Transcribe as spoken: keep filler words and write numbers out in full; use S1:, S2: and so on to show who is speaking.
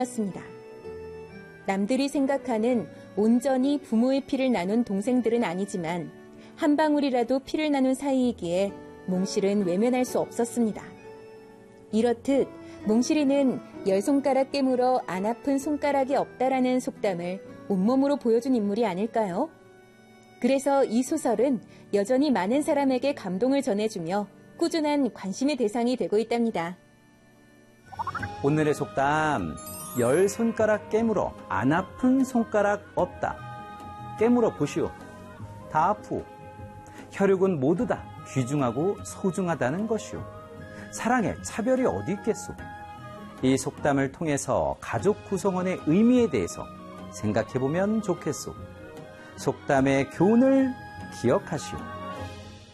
S1: 습니다. 남들이 생각하는 온전히 부모의 피를 나눈 동생들은 아니지만 한 방울이라도 피를 나눈 사이이기에 몽실은 외면할 수 없었습니다. 이렇듯 몽실이는 열 손가락 깨물어 안 아픈 손가락이 없다라는 속담을 온몸으로 보여준 인물이 아닐까요? 그래서 이 소설은 여전히 많은 사람에게 감동을 전해주며 꾸준한 관심의 대상이 되고 있답니다.
S2: 오늘의 속담, 열 손가락 깨물어 안 아픈 손가락 없다. 깨물어 보시오. 다 아프오. 혈육은 모두 다 귀중하고 소중하다는 것이오. 사랑에 차별이 어디 있겠소. 이 속담을 통해서 가족 구성원의 의미에 대해서 생각해보면 좋겠소. 속담의 교훈을 기억하시오.